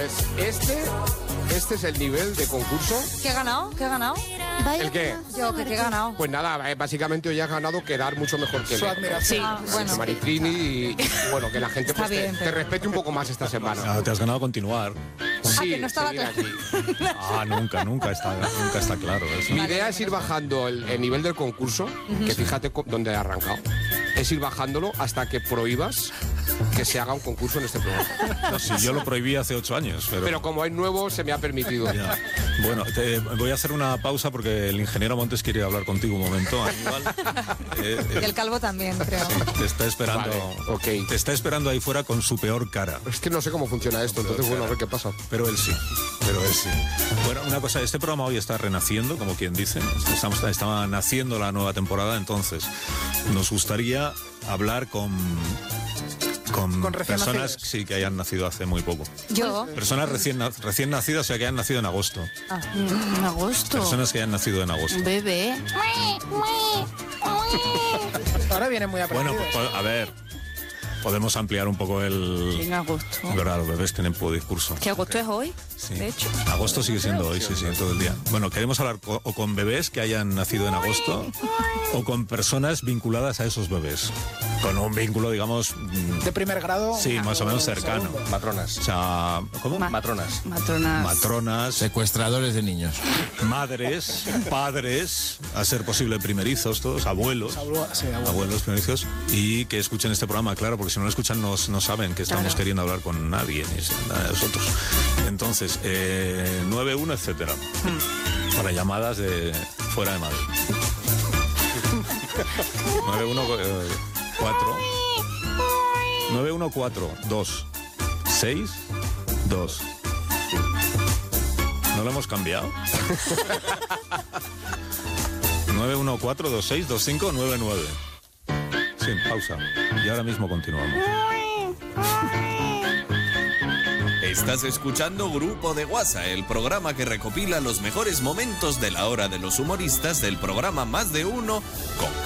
Este es el nivel de concurso. ¿Qué he ganado? ¿El qué? Yo, ¿qué he ganado? Pues nada, básicamente hoy has ganado quedar mucho mejor que Su él. admiración. Sí, bueno. Maricrini y bueno, que la gente Está pues, bien, te pero- respete un poco más esta semana. Ah, te has ganado continuar. que no estaba seguir claro. aquí. Nunca está claro eso. Mi idea es ir bajando el nivel del concurso, que fíjate dónde he arrancado. Es ir bajándolo hasta que prohíbas que se haga un concurso en este programa. No, sí, yo lo prohibí hace 8 años, Pero como es nuevo, se me ha permitido. Ya. Bueno, voy a hacer una pausa porque el ingeniero Montes quiere hablar contigo un momento, Aníbal. Y el calvo también, creo. Te está esperando. Vale, ok. Te está esperando ahí fuera con su peor cara. Es que no sé cómo funciona esto, entonces bueno, a ver qué pasa. Pero él sí. Bueno, una cosa, este programa hoy está renaciendo, como quien dice. Estaba naciendo la nueva temporada, entonces nos gustaría hablar con recién personas nacidos. sí, que hayan nacido hace muy poco. Yo. Personas recién nacidas, o sea, que hayan nacido en agosto. En agosto. Personas que hayan nacido en agosto. Bebé. Ahora viene muy aprendido. Bueno, a ver, podemos ampliar un poco el... En agosto. Es verdad, los bebés tienen poco discurso. Que agosto es hoy, Sí. de hecho. Agosto sigue siendo hoy, sí, todo el día. Bueno, queremos hablar o con bebés que hayan nacido en agosto o con personas vinculadas a esos bebés. Con un vínculo, digamos, De primer grado. sí, más o menos cercano. segundo. Matronas. O sea, ¿cómo? Matronas. Matronas. Matronas, Secuestradores de niños. madres, padres, a ser posible primerizos, todos, abuelos. Sí, abuelo. Abuelos primerizos, y que escuchen este programa, claro, porque si no lo escuchan no saben que estamos Claro. queriendo hablar con nadie, ni nada de nosotros. Entonces, 9-1, etcétera. Para llamadas de fuera de Madrid. 914 914 262. ¿No lo hemos cambiado? 914-262599. Sin pausa. Y ahora mismo continuamos. Estás escuchando Grupo de WhatsApp, el programa que recopila los mejores momentos de la hora de los humoristas del programa Más de Uno con